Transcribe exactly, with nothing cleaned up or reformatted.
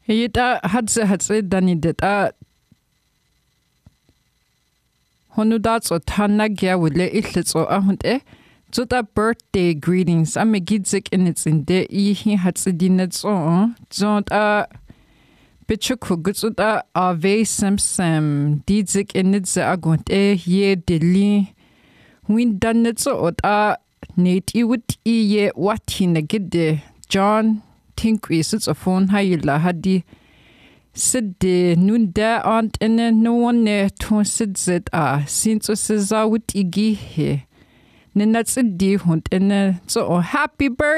Hita hadze hadze dani deta honudats o tanagya wile ihlits o ahunte zuta birthday greetings ame gidzik inits in de ihi hadze dinets o zont a bichuku gutsuta ave samsam didzik inits agunte ye deli win danets o ta nate iwit iye wati nagide John Tinkwi sits a phone hayla hadi sidde nunda aunt ene no one ne ton sidzet a since siza wit igi he nenats di hund ene so happy birthday